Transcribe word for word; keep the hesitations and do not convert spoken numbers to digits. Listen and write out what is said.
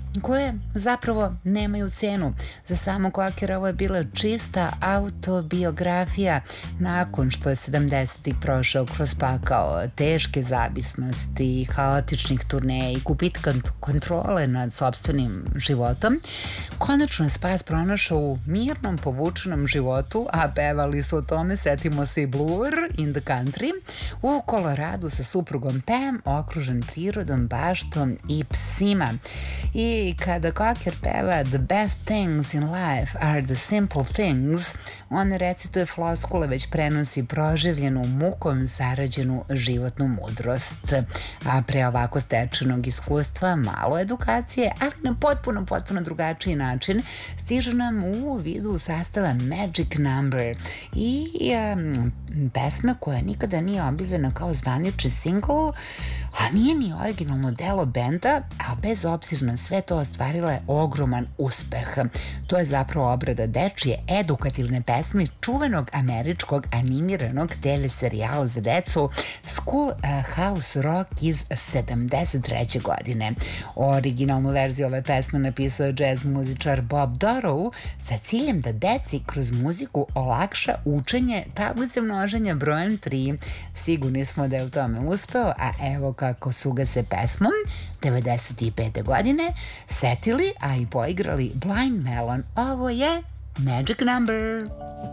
koje zapravo nemaju cenu. Za samog Quakera ovo je bila čista autobiografija nakon što je sedamdesetih prošao kroz pakao teške zavisnosti, haotičnih turneja i gubitka kontrole nad sopstvenim životom. Konačno je spas pronašao u mirnom, povučenom životu, a pevali su o tome, setimo se i Blur in the Country, u Koloradu sa suprugom Pam, okružen prirodom, baštom i psima. I kada Quaker peva The best things in life are the simple things, on ne recituje floskule, već prenosi proživljenu, mukom zarađenu životnu mudrost. A pre ovako stečenog iskustva, malo edukacije, ali na potpuno, potpuno drugačiji način, stiže nam u vidu sastava Magic Number i um, pesma koja nikada nije objavljena kao zvanični single, a nije ni originalno delo benda, a bez obzira na sve to ostvarila je ogroman uspeh. To je zapravo obrada dečije edukativne pesme čuvenog američkog animiranog te ve serijala za decu School House Rock iz sedamdeset treće godine. Originalnu verziju ove pesme napisao je jazz muzičar Bob Dorough sa ciljem da deci kroz muziku olakša učenje tablice množenja brojem tri. Sigurni smo da je u tome uspeo, a evo kako su ga se pesmom devedeset pete godine setili, a i poigrali Blind Melon. Ovo je Magic Number.